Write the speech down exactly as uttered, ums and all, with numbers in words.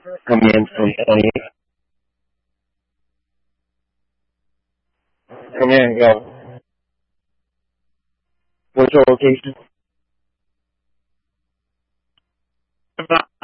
coming in from twenty. Come in, go. What's your location?